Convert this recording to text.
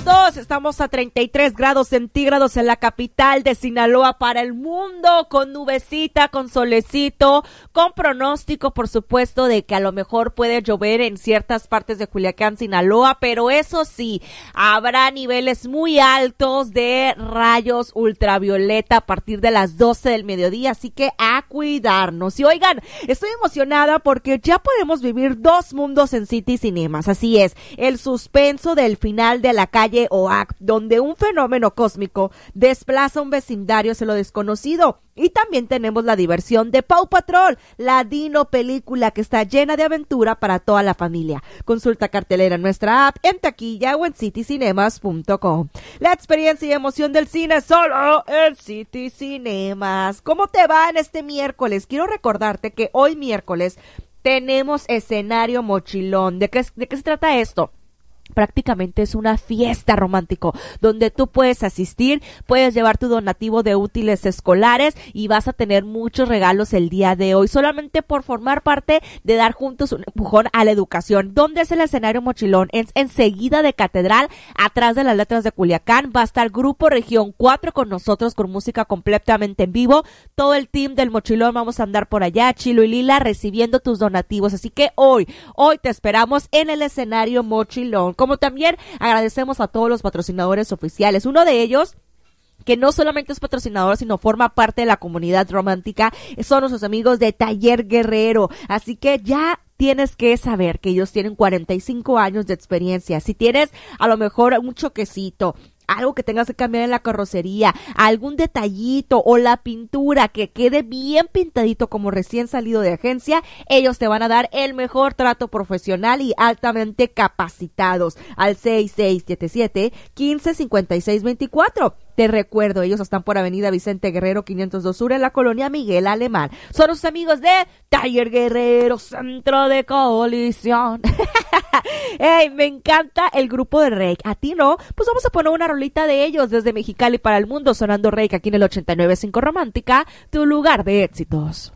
2. Estamos a 33 grados centígrados en la capital de Sinaloa para el mundo, con nubecita, con solecito, con pronóstico, por supuesto, de que a lo mejor puede llover en ciertas partes de Culiacán, Sinaloa, pero eso sí, habrá niveles muy altos de rayos ultravioleta a partir de las 12 del mediodía, así que a cuidarnos. Y oigan, estoy emocionada porque ya podemos vivir dos mundos en City Cinemas, así es, el suspenso del final de la calle Oac, donde un fenómeno cósmico desplaza un vecindario hacia lo desconocido. Y también tenemos la diversión de Paw Patrol, la Dino película que está llena de aventura para toda la familia. Consulta cartelera en nuestra app, en taquilla o en citycinemas.com. La experiencia y emoción del cine solo en City Cinemas. ¿Cómo te va en este miércoles? Quiero recordarte que hoy miércoles tenemos escenario mochilón. ¿De qué se trata esto? Prácticamente es una fiesta romántico donde tú puedes asistir, puedes llevar tu donativo de útiles escolares y vas a tener muchos regalos el día de hoy solamente por formar parte de dar juntos un empujón a la educación. ¿Dónde es el escenario mochilón? Es enseguida de Catedral, atrás de las Letras de Culiacán. Va a estar Grupo Región 4 con nosotros con música completamente en vivo. Todo el team del mochilón vamos a andar por allá, Chilo y Lila, recibiendo tus donativos. Así que hoy te esperamos en el escenario mochilón. Como también agradecemos a todos los patrocinadores oficiales. Uno de ellos, que no solamente es patrocinador, sino forma parte de la comunidad romántica, son nuestros amigos de Taller Guerrero. Así que ya tienes que saber que ellos tienen 45 años de experiencia. Si tienes a lo mejor un choquecito, algo que tengas que cambiar en la carrocería, algún detallito o la pintura que quede bien pintadito como recién salido de agencia, ellos te van a dar el mejor trato profesional y altamente capacitados al 6677-155624. Te recuerdo, ellos están por Avenida Vicente Guerrero 502 Sur en la colonia Miguel Alemán. Son los amigos de Taller Guerrero, Centro de Colisión. Hey, me encanta el grupo de Reik. ¿A ti no? Pues vamos a poner una rolita de ellos desde Mexicali para el mundo, sonando Reik aquí en el 89.5 Romántica, tu lugar de éxitos.